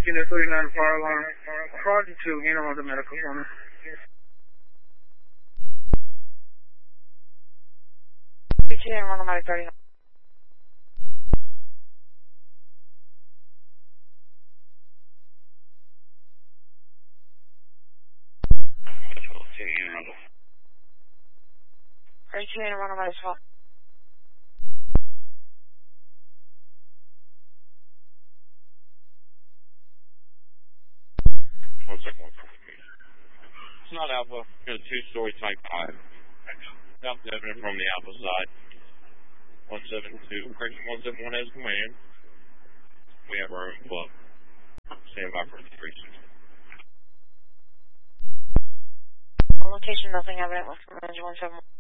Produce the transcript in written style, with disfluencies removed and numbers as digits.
Unit 39 fire alarm. Roger 2, Unit on the medical center. Unit on the medical 39. Unit on the medical. One second, it's not Alpha. It's a two-story type 5. South Devon from the Alpha side. 172. Correction 171 has command. We have our own club. Stand by for the 360. Location, nothing evident with command 171.